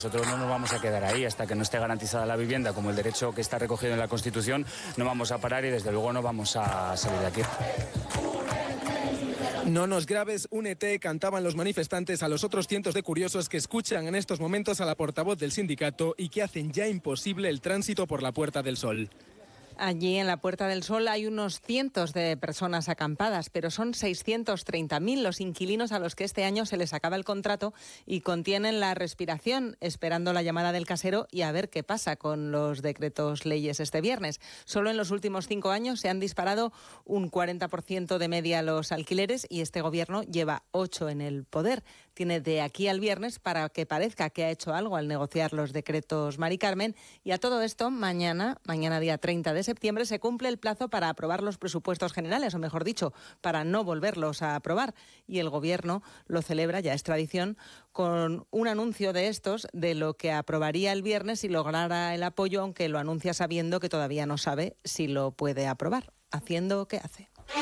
Nosotros no nos vamos a quedar ahí hasta que no esté garantizada la vivienda como el derecho que está recogido en la Constitución. No vamos a parar y desde luego no vamos a salir de aquí. No nos grabes, únete, cantaban los manifestantes a los otros cientos de curiosos que escuchan en estos momentos a la portavoz del sindicato y que hacen ya imposible el tránsito por la Puerta del Sol. Allí en la Puerta del Sol hay unos cientos de personas acampadas, pero son 630.000 los inquilinos a los que este año se les acaba el contrato y contienen la respiración, esperando la llamada del casero y a ver qué pasa con los decretos leyes este viernes. Solo en los últimos 5 años se han disparado un 40% de media los alquileres y este gobierno lleva 8 en el poder. Tiene de aquí al viernes para que parezca que ha hecho algo al negociar los decretos Mari Carmen. Y a todo esto, mañana día 30 de septiembre, se cumple el plazo para aprobar los presupuestos generales, o mejor dicho, para no volverlos a aprobar. Y el Gobierno lo celebra, ya es tradición, con un anuncio de estos, de lo que aprobaría el viernes si lograra el apoyo, aunque lo anuncia sabiendo que todavía no sabe si lo puede aprobar. Haciendo, ¿qué hace?